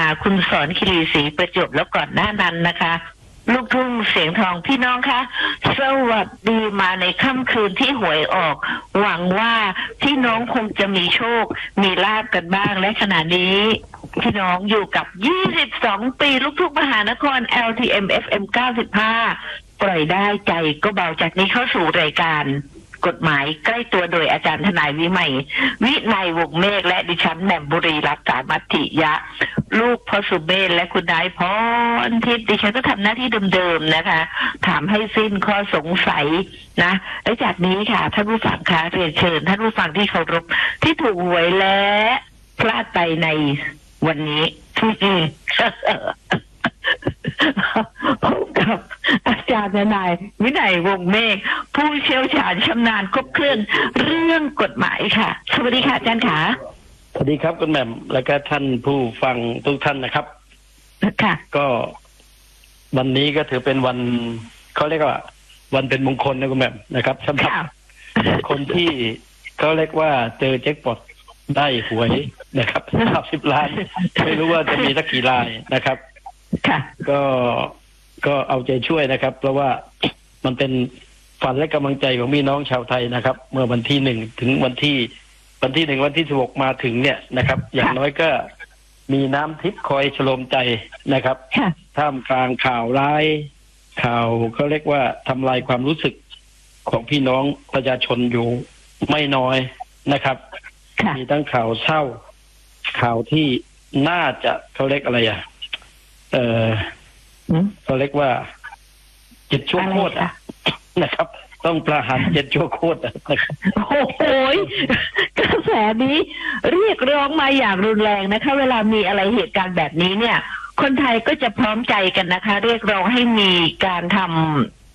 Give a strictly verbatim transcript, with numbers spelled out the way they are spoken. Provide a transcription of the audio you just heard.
คุณสอนคีรีศรีประจวบแล้วก่อนหน้านั้นนะคะลูกทุ่งเสียงทองพี่น้องคะสวัสดีมาในค่ำคืนที่หวยออกหวังว่าพี่น้องคงจะมีโชคมีลาภกันบ้างและขณะนี้พี่น้องอยู่กับยี่สิบสองปีลูกทุ่งมหานคร แอล ที เอ็ม เอฟ เอ็ม เก้าสิบห้าปล่อยได้ใจก็เบาจากนี้เข้าสู่รายการกฎหมายใกล้ตัวโดยอาจารย์ทนายวิไมยวินัยวงศ์เมฆและดิฉันแหม่มบุรีรัตน์สามัตถิยะลูกพ่อสุเมธและคุณนายพรทิพย์ดิฉันก็ทำหน้าที่เดิมๆนะคะถามให้สิ้นข้อสงสัยนะและจากนี้ค่ะท่านผู้ฟังคะเรียนเชิญท่านผู้ฟังที่เคารพที่ถูกหวยและพลาดไปในวันนี้พบกับอาจารย์ทนายวินัยวงศ์เมฆผู้เชี่ยวชาญชำนาญครบเครื่องเรื่องกฎหมายค่ะสวัสดีค่ะอาจารย์ขาสวัสดีครับคุณแหม่มและก็ท่านผู้ฟังทุกท่านนะครับค่ะก็วันนี้ก็ถือเป็นวันเขาเรียกว่าวันเป็นมงคลนะคุณแหม่มนะครับสำหรับคนที่เขาเรียกว่าเจอแจ็คพอตได้หวยนะครับสามสิบล้านไม่รู้ว่าจะมีสักกี่รายนะครับค่ะก็ก็เอาใจช่วยนะครับเพราะว่ามันเป็นฝันและกำลังใจของพี่น้องชาวไทยนะครับเมื่อวันที่หนึ่งถึงวันที่วันที่หนึ่งวันที่สิบหกมาถึงเนี่ยนะครับอย่างน้อยก็มีน้ำทิพย์คอยฉลมใจนะครับท่ามกลางข่าวร้ายข่าวเขาเรียกว่าทำลายความรู้สึกของพี่น้องประชาชนอยู่ไม่น้อยนะครับมีทั้งข่าวเศร้าข่าวที่น่าจะเขาเรียกอะไรอ่ะเออเขาเรียกว่าเจ็ดชั่วโคตรนะครับต้องประหารเจ็ดชั่วโคตรนะครับโอ้โหกระแสนี้เรียกร้องมาอย่างรุนแรงนะคะเวลามีอะไรเหตุการณ์แบบนี้เนี่ยคนไทยก็จะพร้อมใจกันนะคะเรียกร้องให้มีการท